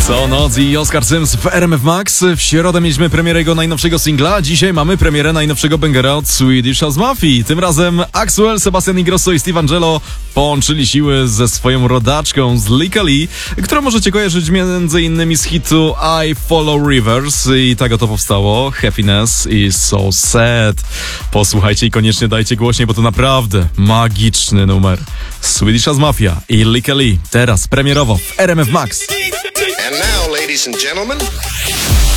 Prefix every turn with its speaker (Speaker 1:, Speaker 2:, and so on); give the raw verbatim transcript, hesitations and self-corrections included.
Speaker 1: Co noc i Oskar Sims w R M F Max. W środę mieliśmy premierę jego najnowszego singla, dzisiaj mamy premierę najnowszego bangera od Swedish House Mafii. Tym razem Axwell, Sebastian Ingrosso i Steve Angello połączyli siły ze swoją rodaczką z Lika Lee, którą możecie kojarzyć między innymi z hitu I Follow Rivers i tak oto powstało Happiness is So Sad. Posłuchajcie i koniecznie dajcie głośniej, bo to naprawdę magiczny numer. Swedish House Mafia i Lika Lee teraz premierowo w R M F Max.
Speaker 2: And now, ladies and gentlemen...